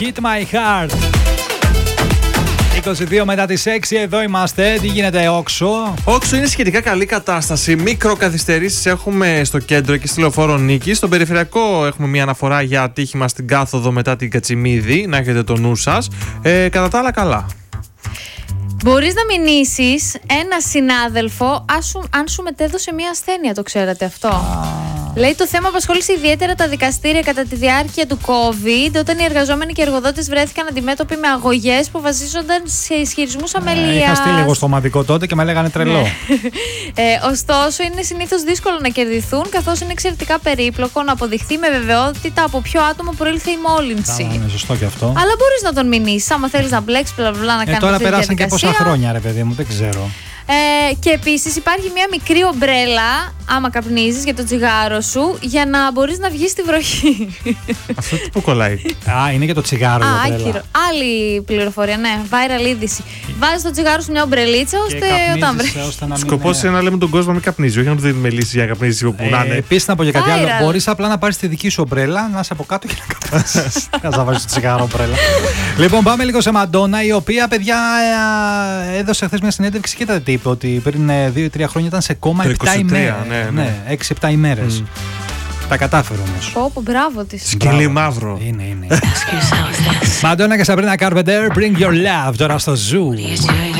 Hit My Heart. 22 μετά τις 6, εδώ είμαστε. Τι γίνεται, Όξο? Όξο είναι σχετικά καλή κατάσταση. Μικροκαθυστερήσεις έχουμε στο κέντρο και στη Λεωφόρο Νίκης. Στον περιφερειακό έχουμε μια αναφορά για ατύχημα στην κάθοδο μετά την Κατσιμίδη. Να έχετε το νου σας. Κατά τα άλλα, καλά. Μπορείς να μηνύσεις ένα συνάδελφο αν σου μετέδωσε μια ασθένεια, το ξέρατε αυτό? Λέει, το θέμα απασχόλησε ιδιαίτερα τα δικαστήρια κατά τη διάρκεια του COVID, όταν οι εργαζόμενοι και οι εργοδότες βρέθηκαν αντιμέτωποι με αγωγές που βασίζονταν σε ισχυρισμούς αμελίας. Είχα στείλει εγώ στο ομαδικό τότε και με λέγανε τρελό. Ωστόσο, είναι συνήθως δύσκολο να κερδιθούν, καθώς είναι εξαιρετικά περίπλοκο να αποδειχθεί με βεβαιότητα από ποιο άτομο προήλθε η μόλυνση. Είναι σωστό και αυτό. Αλλά μπορείς να τον μηνύσεις, άμα θέλεις να μπλέξεις, να κάνεις τώρα αυτή τη περάσαν και διαδικασία. πόσα χρόνια, ρε παιδί μου, δεν ξέρω. Και επίσης υπάρχει μια μικρή ομπρέλα, άμα καπνίζεις, για το τσιγάρο σου, για να μπορείς να βγεις στη βροχή. Αυτό τι που κολλάει? Είναι και το τσιγάρο. Άκυρο. Άλλη πληροφορία, ναι. Viral είδηση. Βάζεις το τσιγάρο σου μια ομπρελίτσα, ώστε όταν βρέχει. Σκοπός είναι να λέμε τον κόσμο να μην καπνίζει, όχι να του δίνουμε λύση για να καπνίζει όπου να είναι. Επίσης, να πω και κάτι άλλο. Μπορείς απλά να πάρεις τη δική σου ομπρέλα, να είσαι από κάτω και να καπνίσεις. Να βάζεις το τσιγάρο ομπρέλα. Λοιπόν, πάμε λίγο σε Μαντόνα, η οποία, παιδιά, έδωσε χθες μια συνέντευξη. Κοίτατε τι είπε, ότι πριν 2-3 χρόνια ήταν σε κόμμα 7 ημέρες. Ναι. 6-7 ημέρες. Τα κατάφερε όμως. Μπράβο της. Σκυλί μαύρο. Είναι. Μαντόνα και Σαμπρίνα Κάρπεντερ, Bring Your Love, τώρα στο Zoo.